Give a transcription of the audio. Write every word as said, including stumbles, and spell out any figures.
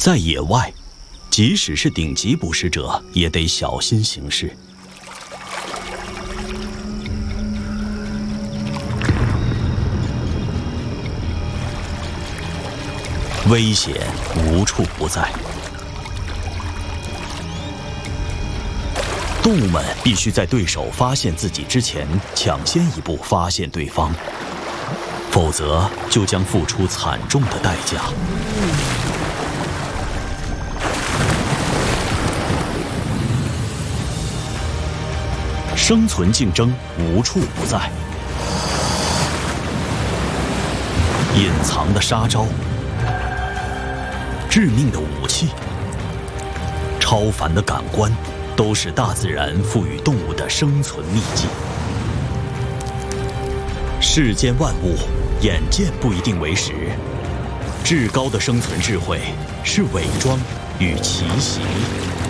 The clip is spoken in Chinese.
在野外，即使是顶级捕食者，也得小心行事。危险无处不在，动物们必须在对手发现自己之前，抢先一步发现对方，否则就将付出惨重的代价。生存竞争无处不在，隐藏的杀招，致命的武器，超凡的感官，都是大自然赋予动物的生存秘技。世间万物，眼见不一定为实，至高的生存智慧是伪装与奇袭。